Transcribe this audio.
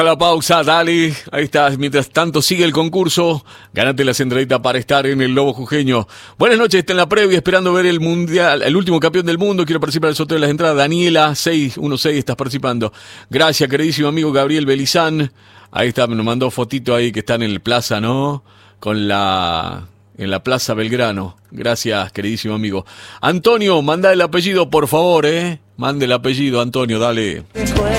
La pausa, dale, ahí está, mientras tanto sigue el concurso, ganate las entraditas para estar en el Lobo Jujeño. Buenas noches, está en la previa esperando ver el mundial, el último campeón del mundo, quiero participar del sorteo de las entradas, Daniela 616 estás participando. Gracias, queridísimo amigo Gabriel Belizán, ahí está, me nos mandó fotito ahí que está en el plaza, ¿no? En la Plaza Belgrano. Gracias, queridísimo amigo. Antonio, manda el apellido, por favor, mande el apellido, Antonio, dale.